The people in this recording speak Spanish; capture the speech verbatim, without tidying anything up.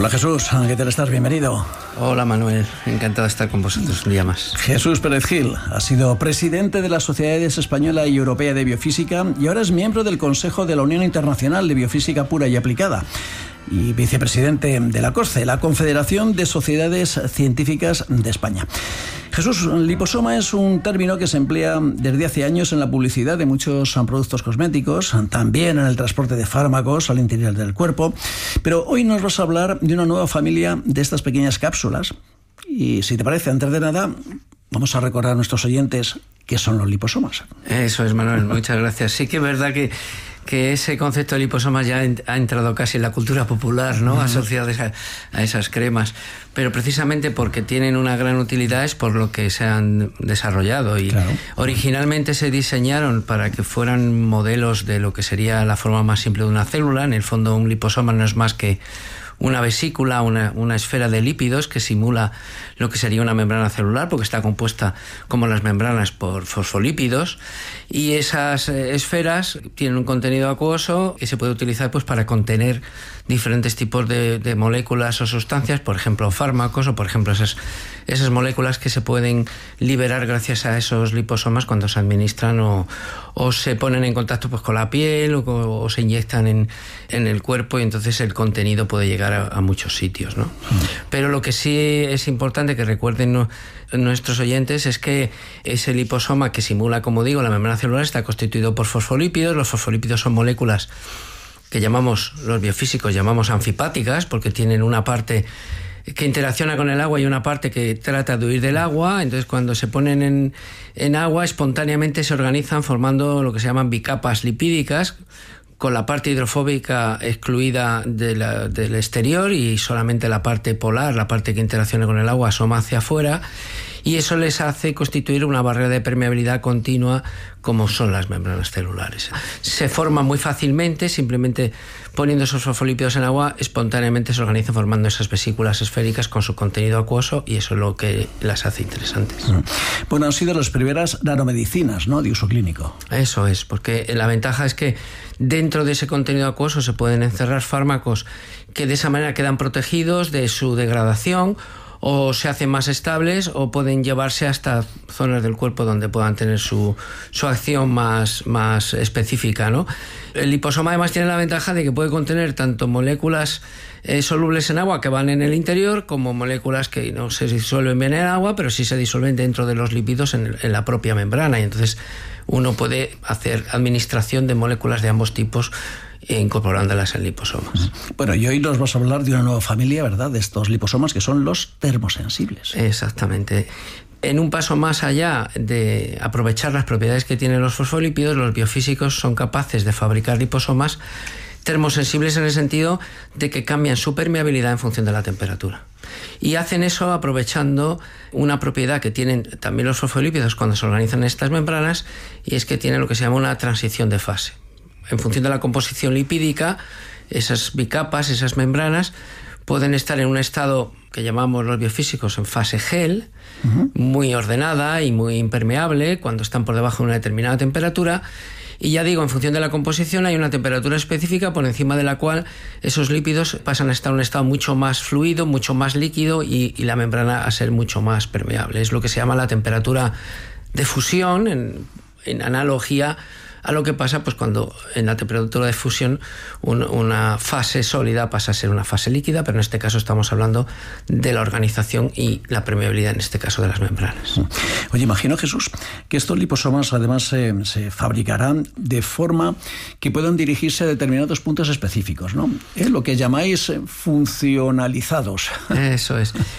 Hola Jesús, ¿qué tal estás? Bienvenido. Hola Manuel, encantado de estar con vosotros un día más. Jesús Pérez Gil ha sido presidente de las Sociedades Española y Europea de Biofísica y ahora es miembro del Consejo de la Unión Internacional de Biofísica Pura y Aplicada y vicepresidente de la COSCE, la Confederación de Sociedades Científicas de España. Jesús, liposoma es un término que se emplea desde hace años en la publicidad de muchos productos cosméticos, también en el transporte de fármacos al interior del cuerpo, pero hoy nos vas a hablar de una nueva familia de estas pequeñas cápsulas. Y si te parece, antes de nada, vamos a recordar a nuestros oyentes qué son los liposomas. Eso es, Manuel, muchas gracias. Sí que es verdad que que ese concepto de liposomas ya ha entrado casi en la cultura popular, ¿no? Uh-huh. Asociado a, a esas cremas, pero precisamente porque tienen una gran utilidad es por lo que se han desarrollado y claro. Originalmente se diseñaron para que fueran modelos de lo que sería la forma más simple de una célula. En el fondo, un liposoma no es más que una vesícula, una, una esfera de lípidos que simula lo que sería una membrana celular, porque está compuesta, como las membranas, por fosfolípidos, y esas eh, esferas tienen un contenido acuoso que se puede utilizar pues para contener diferentes tipos de, de moléculas o sustancias, por ejemplo fármacos o por ejemplo esas, esas moléculas que se pueden liberar gracias a esos liposomas cuando se administran o, o se ponen en contacto pues con la piel o, o se inyectan en, en el cuerpo, y entonces el contenido puede llegar a, a muchos sitios, ¿no? Mm. Pero lo que sí es importante que recuerden no, nuestros oyentes es que ese liposoma que simula, como digo, la membrana celular está constituido por fosfolípidos. Los fosfolípidos son moléculas que llamamos, los biofísicos llamamos anfipáticas, porque tienen una parte que interacciona con el agua y una parte que trata de huir del agua. Entonces, cuando se ponen en, en agua, espontáneamente se organizan formando lo que se llaman bicapas lipídicas, con la parte hidrofóbica excluida de la, del exterior y solamente la parte polar, la parte que interacciona con el agua, asoma hacia afuera, y eso les hace constituir una barrera de permeabilidad continua como son las membranas celulares. Se forman muy fácilmente, simplemente poniendo esos fosfolípidos en agua, espontáneamente se organizan formando esas vesículas esféricas con su contenido acuoso, y eso es lo que las hace interesantes. Bueno, han sido las primeras nanomedicinas, ¿no?, de uso clínico. Eso es, porque la ventaja es que dentro de ese contenido acuoso se pueden encerrar fármacos que de esa manera quedan protegidos de su degradación, o se hacen más estables, o pueden llevarse hasta zonas del cuerpo donde puedan tener su, su acción más, más específica, ¿no? El liposoma además tiene la ventaja de que puede contener tanto moléculas eh, solubles en agua que van en el interior, como moléculas que no se disuelven bien en agua, pero sí se disuelven dentro de los lípidos en, en la propia membrana, y entonces uno puede hacer administración de moléculas de ambos tipos incorporándolas en liposomas. Bueno, y hoy nos vas a hablar de una nueva familia, ¿verdad?, de estos liposomas que son los termosensibles. Exactamente. En un paso más allá de aprovechar las propiedades que tienen los fosfolípidos, los biofísicos son capaces de fabricar liposomas termosensibles en el sentido de que cambian su permeabilidad en función de la temperatura. Y hacen eso aprovechando una propiedad que tienen también los fosfolípidos cuando se organizan en estas membranas, y es que tienen lo que se llama una transición de fase. En función de la composición lipídica, esas bicapas, esas membranas, pueden estar en un estado que llamamos los biofísicos en fase gel, uh-huh. muy ordenada y muy impermeable cuando están por debajo de una determinada temperatura. Y ya digo, en función de la composición hay una temperatura específica por encima de la cual esos lípidos pasan a estar en un estado mucho más fluido, mucho más líquido, y, y la membrana a ser mucho más permeable. Es lo que se llama la temperatura de fusión, en, en analogía a lo que pasa pues cuando en la temperatura de fusión un, una fase sólida pasa a ser una fase líquida, pero en este caso estamos hablando de la organización y la permeabilidad, en este caso de las membranas. Oye, imagino, Jesús, que estos liposomas además eh, se fabricarán de forma que puedan dirigirse a determinados puntos específicos, ¿no? ¿Eh? Lo que llamáis funcionalizados. Eso es.